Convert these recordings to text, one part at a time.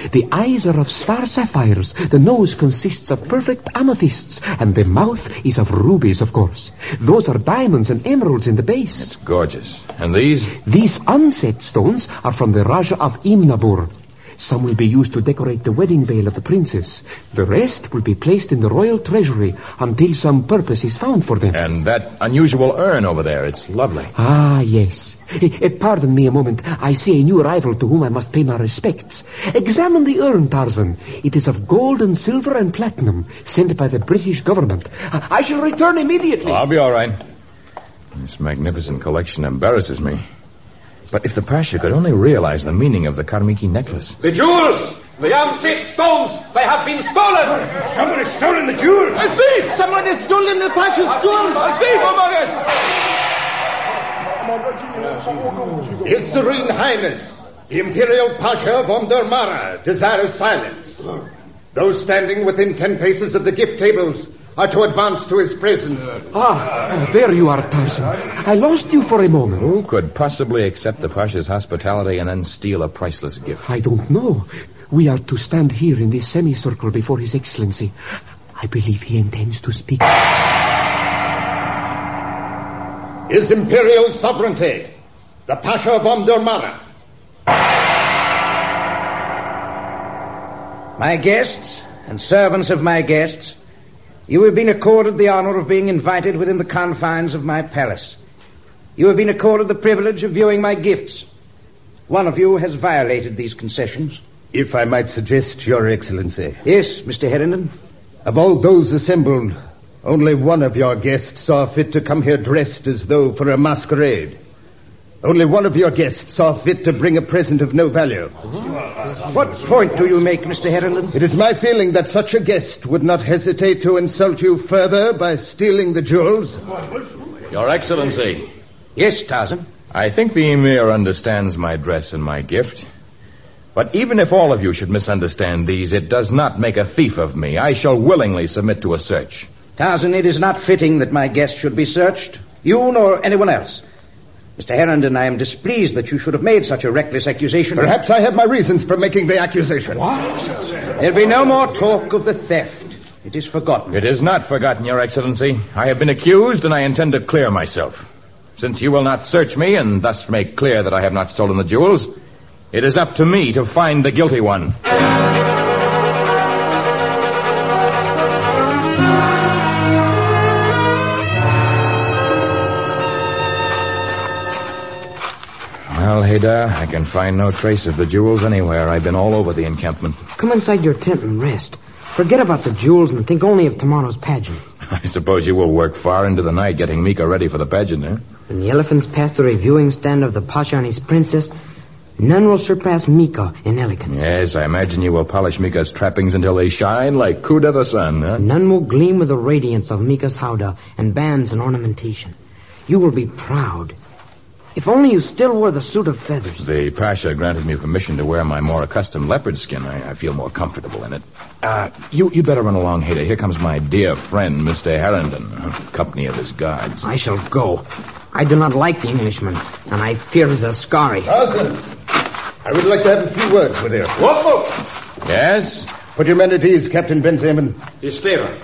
The eyes are of star sapphires, the nose consists of perfect amethysts, and the mouth is of rubies, of course. Those are diamonds and emeralds in the base. It's gorgeous. And these? These unset stones are from the Raja of Imnabur. Some will be used to decorate the wedding veil of the princess. The rest will be placed in the royal treasury until some purpose is found for them. And that unusual urn over there, it's lovely. Ah, yes. Pardon me a moment. I see a new arrival to whom I must pay my respects. Examine the urn, Tarzan. It is of gold and silver and platinum, sent by the British government. I shall return immediately. Oh, I'll be all right. This magnificent collection embarrasses me. But if the Pasha could only realize the meaning of the Karmiki necklace. The jewels! The unset stones! They have been stolen! Someone has stolen the jewels! A thief! Someone has stolen the Pasha's jewels! A thief among us! His Serene Highness, the Imperial Pasha of Omdurmara, desires silence. Those standing within 10 paces of the gift tables are to advance to his presence. There you are, Tarzan. I lost you for a moment. Who could possibly accept the Pasha's hospitality and then steal a priceless gift? I don't know. We are to stand here in this semicircle before His Excellency. I believe he intends to speak. His Imperial Sovereignty, the Pasha of Omdurmara. My guests and servants of my guests, you have been accorded the honor of being invited within the confines of my palace. You have been accorded the privilege of viewing my gifts. One of you has violated these concessions. If I might suggest, Your Excellency. Yes, Mr. Herrington. Of all those assembled, only one of your guests saw fit to come here dressed as though for a masquerade. Only one of your guests saw fit to bring a present of no value. What point do you make, Mr. Herrington? It is my feeling that such a guest would not hesitate to insult you further by stealing the jewels. Your Excellency. Yes, Tarzan. I think the Emir understands my dress and my gift. But even if all of you should misunderstand these, it does not make a thief of me. I shall willingly submit to a search. Tarzan, it is not fitting that my guest should be searched. You nor anyone else. Mr. Herrington, I am displeased that you should have made such a reckless accusation. Perhaps I have my reasons for making the accusation. What? There'll be no more talk of the theft. It is forgotten. It is not forgotten, Your Excellency. I have been accused, and I intend to clear myself. Since you will not search me and thus make clear that I have not stolen the jewels, it is up to me to find the guilty one. Well, Haydar, I can find no trace of the jewels anywhere. I've been all over the encampment. Come inside your tent and rest. Forget about the jewels and think only of tomorrow's pageant. I suppose you will work far into the night getting Mika ready for the pageant, eh? When the elephants pass the reviewing stand of the Pasha and his princess, none will surpass Mika in elegance. Yes, I imagine you will polish Mika's trappings until they shine like Kuda the sun, huh? None will gleam with the radiance of Mika's howdah and bands and ornamentation. You will be proud. If only you still wore the suit of feathers. The Pasha granted me permission to wear my more accustomed leopard skin. I feel more comfortable in it. You'd better run along, Haydar. Here comes my dear friend, Mr. Herrington, company of his guards. I shall go. I do not like the Englishman, and I fear his Askari. Tarzan, I would like to have a few words with you. What boat? Yes? Put your men at ease, Captain Benjamin. Yes, sir.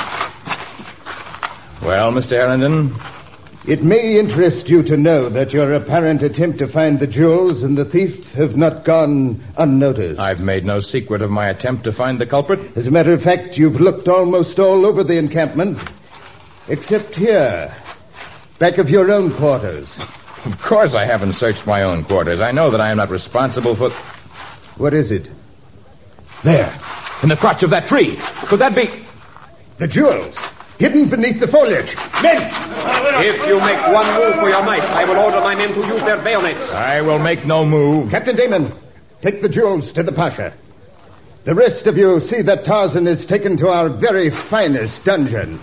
Well, Mr. Herrington? It may interest you to know that your apparent attempt to find the jewels and the thief have not gone unnoticed. I've made no secret of my attempt to find the culprit. As a matter of fact, you've looked almost all over the encampment, except here, back of your own quarters. Of course I haven't searched my own quarters. I know that I am not responsible for... What is it? There, in the crotch of that tree. Could that be... The jewels, hidden beneath the foliage. Men! If you make one move for your knife, I will order my men to use their bayonets. I will make no move. Captain Damon, take the jewels to the Pasha. The rest of you see that Tarzan is taken to our very finest dungeon.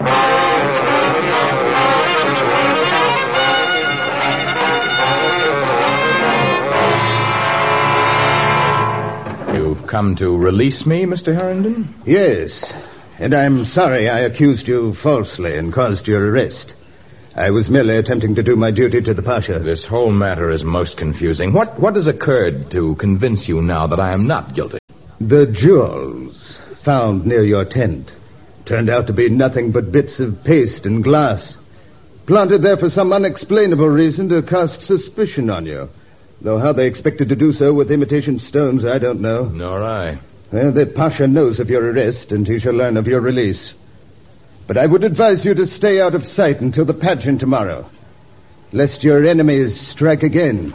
You've come to release me, Mr. Herrington? Yes, and I'm sorry I accused you falsely and caused your arrest. I was merely attempting to do my duty to the Pasha. This whole matter is most confusing. What has occurred to convince you now that I am not guilty? The jewels found near your tent turned out to be nothing but bits of paste and glass, planted there for some unexplainable reason to cast suspicion on you. Though how they expected to do so with imitation stones, I don't know. Nor I. Well, the Pasha knows of your arrest, and he shall learn of your release. But I would advise you to stay out of sight until the pageant tomorrow, lest your enemies strike again.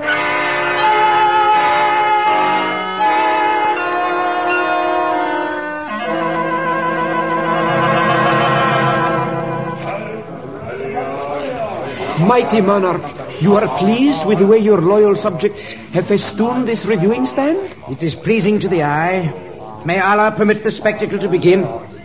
Mighty monarch, you are pleased with the way your loyal subjects have festooned this reviewing stand? It is pleasing to the eye. May Allah permit the spectacle to begin.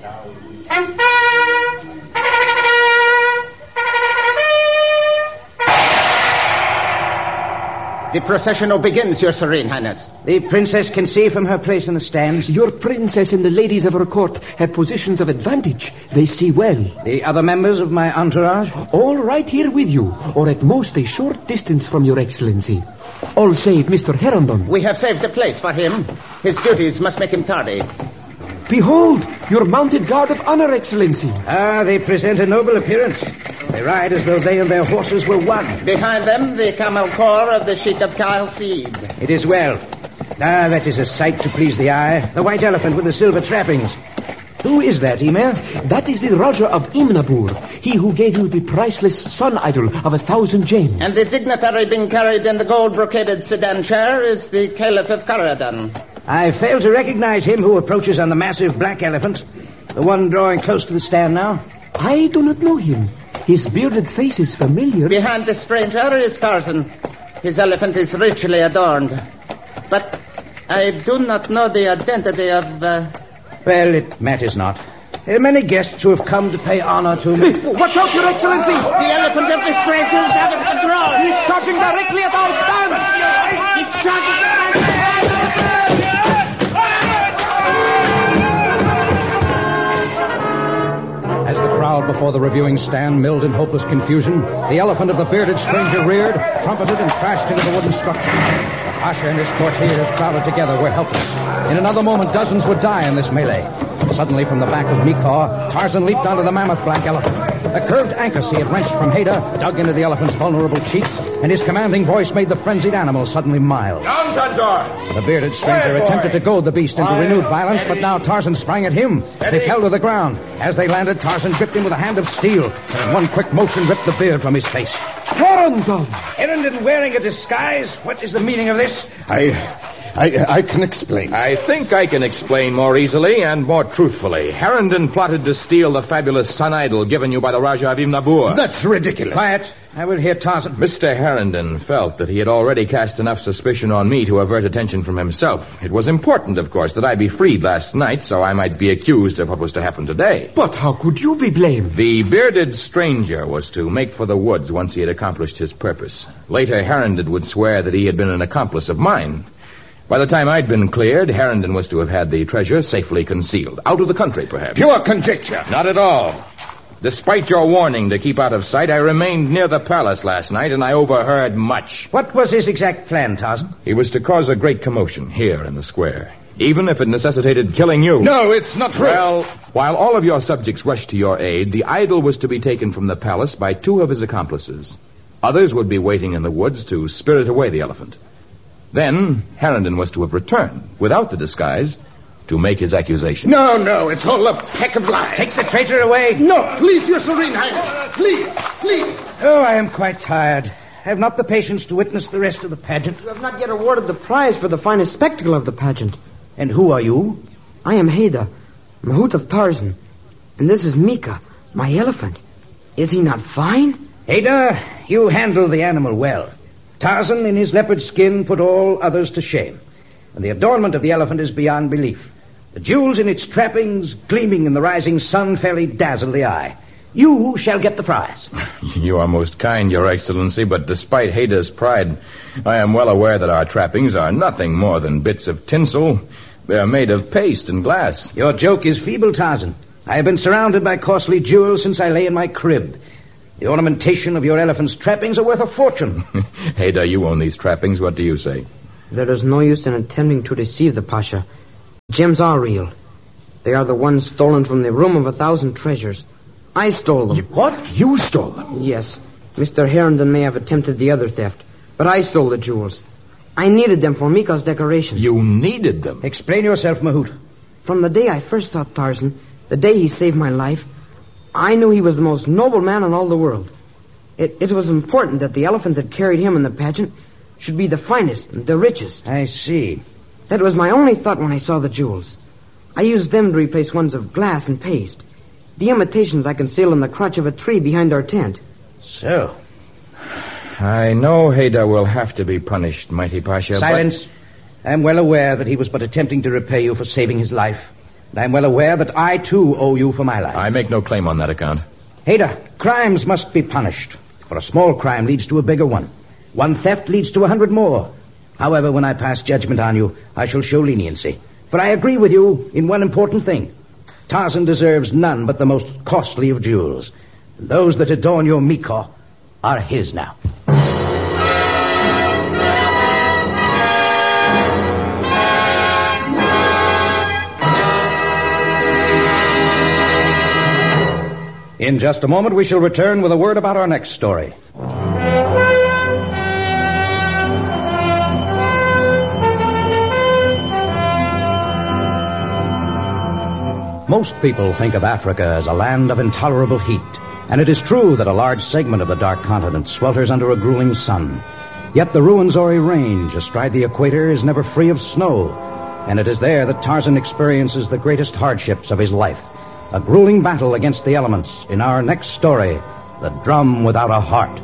The processional begins, Your Serene Highness. The princess can see from her place in the stands. Your princess and the ladies of her court have positions of advantage. They see well. The other members of my entourage? All right here with you, or at most a short distance from your excellency. All save Mr. Herondon. We have saved a place for him. His duties must make him tardy. Behold, your mounted guard of honor, excellency. Ah, they present a noble appearance. They ride as though they and their horses were one. Behind them, the camel corps of the Sheikh of Kyle Seed. It is well. Ah, that is a sight to please the eye. The white elephant with the silver trappings. Who is that, Emir? That is the Raja of Imnabur, he who gave you the priceless sun idol of 1,000 gems. And the dignitary being carried in the gold-brocaded sedan chair is the Caliph of Karadan. I fail to recognize him who approaches on the massive black elephant. The one drawing close to the stand now. I do not know him. His bearded face is familiar. Behind the stranger is Tarzan. His elephant is richly adorned. But I do not know the identity of... Well, it matters not. There are many guests who have come to pay honor to me. Watch out, your excellency! The elephant of the stranger is out of control! He's charging directly at our stand! He's charging... As the crowd before the reviewing stand milled in hopeless confusion, the elephant of the bearded stranger reared, trumpeted, and crashed into the wooden structure. The Pasha and his courtiers, crowded together, were helpless. In another moment, dozens would die in this melee. Suddenly, from the back of Mikar, Tarzan leaped onto the mammoth black elephant. A curved ankus he had wrenched from Hader dug into the elephant's vulnerable cheek, and his commanding voice made the frenzied animal suddenly mild. Down, Tantor! The bearded stranger attempted to goad the beast into renewed violence, but now Tarzan sprang at him. They fell to the ground. As they landed, Tarzan gripped him with a hand of steel, and in one quick motion ripped the beard from his face. Herondon! Herondon wearing a disguise? What is the meaning of this? I can explain. I think I can explain more easily and more truthfully. Herondon plotted to steal the fabulous sun idol given you by the Raja of Imnabur. That's ridiculous. Quiet. I will hear Tarzan. Mr. Herondon felt that he had already cast enough suspicion on me to avert attention from himself. It was important, of course, that I be freed last night so I might be accused of what was to happen today. But how could you be blamed? The bearded stranger was to make for the woods once he had accomplished his purpose. Later, Herondon would swear that he had been an accomplice of mine. By the time I'd been cleared, Herondon was to have had the treasure safely concealed. Out of the country, perhaps. Pure conjecture. Not at all. Despite your warning to keep out of sight, I remained near the palace last night, and I overheard much. What was his exact plan, Tarzan? He was to cause a great commotion here in the square, even if it necessitated killing you. No, it's not true. Well, while all of your subjects rushed to your aid, the idol was to be taken from the palace by 2 of his accomplices. Others would be waiting in the woods to spirit away the elephant. Then, Herondon was to have returned, without the disguise, to make his accusation. No, it's all a pack of lies. Take the traitor away. No, please, Your Serene Highness. Please. Oh, I am quite tired. I have not the patience to witness the rest of the pageant. You have not yet awarded the prize for the finest spectacle of the pageant. And who are you? I am Haida, Mahout of Tarzan. And this is Mika, my elephant. Is he not fine? Haida, you handle the animal well. Tarzan, in his leopard skin, put all others to shame. And the adornment of the elephant is beyond belief. The jewels in its trappings, gleaming in the rising sun, fairly dazzle the eye. You shall get the prize. You are most kind, Your Excellency, but despite Haida's pride, I am well aware that our trappings are nothing more than bits of tinsel. They are made of paste and glass. Your joke is feeble, Tarzan. I have been surrounded by costly jewels since I lay in my crib. The ornamentation of your elephant's trappings are worth a fortune. Haida, you own these trappings. What do you say? There is no use in attempting to deceive the Pasha. Gems are real. They are the ones stolen from the Room of 1,000 Treasures. I stole them. What? You stole them? Yes. Mr. Herndon may have attempted the other theft, but I stole the jewels. I needed them for Miko's decorations. You needed them? Explain yourself, Mahout. From the day I first saw Tarzan, the day he saved my life, I knew he was the most noble man in all the world. It was important that the elephant that carried him in the pageant should be the finest and the richest. I see. That was my only thought when I saw the jewels. I used them to replace ones of glass and paste. The imitations I concealed in the crotch of a tree behind our tent. So. I know Haydar will have to be punished, Mighty Pasha. Silence. I'm well aware that he was but attempting to repay you for saving his life. And I'm well aware that I, too, owe you for my life. I make no claim on that account. Haydar, crimes must be punished. For a small crime leads to a bigger one. One theft leads to 100 more. However, when I pass judgment on you, I shall show leniency. For I agree with you in one important thing. Tarzan deserves none but the most costly of jewels. And those that adorn your Miko are his now. In just a moment, we shall return with a word about our next story. Most people think of Africa as a land of intolerable heat, and it is true that a large segment of the dark continent swelters under a grueling sun. Yet the Ruwenzori Range, astride the equator, is never free of snow, and it is there that Tarzan experiences the greatest hardships of his life. A grueling battle against the elements in our next story, The Drum Without a Heart.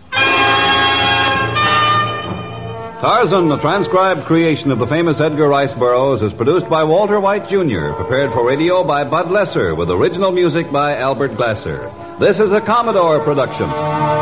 Tarzan, a transcribed creation of the famous Edgar Rice Burroughs, is produced by Walter White, Jr., prepared for radio by Bud Lesser, with original music by Albert Glasser. This is a Commodore production.